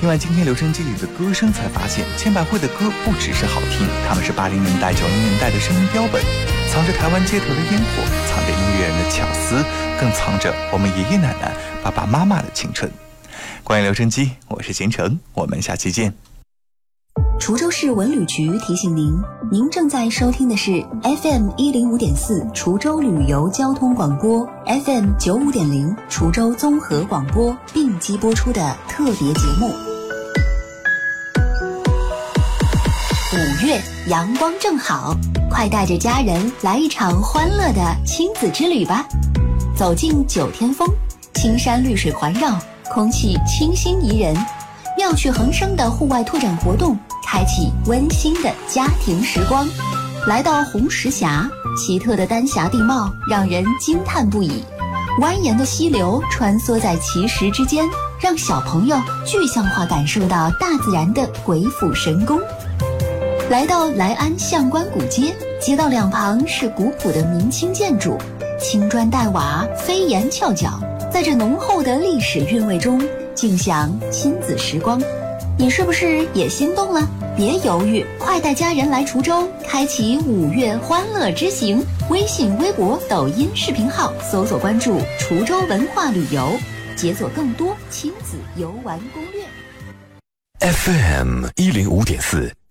听完今天留声机里的歌声，才发现千百惠的歌不只是好听，他们是80年代、90年代的声音标本，藏着台湾街头的烟火，藏着音乐人的巧思，更藏着我们爷爷奶奶、爸爸妈妈的青春。关于留声机，我是贤成，我们下期见。 滁州市文旅局提醒您，您正在收听的是 FM 105.4滁州旅游交通广播， FM 95.0滁州综合广播并机播出的特别节目。5月阳光正好，快带着家人来一场欢乐的亲子之旅吧！走进九天峰，青山绿水环绕，空气清新宜人，妙趣横生的户外拓展活动，开启温馨的家庭时光。来到红石峡，奇特的丹霞地貌让人惊叹不已，蜿蜒的溪流穿梭在奇石之间，让小朋友具象化感受到大自然的鬼斧神工。来到来安相关古街，街道两旁是古朴的明清建筑，青砖黛瓦，飞檐翘角，在这浓厚的历史韵味中尽享亲子时光。你是不是也心动了？别犹豫，快带家人来滁州，开启5月欢乐之行。微信、微博、抖音视频号搜索关注滁州文化旅游，解锁更多亲子游玩攻略。 FM 105.4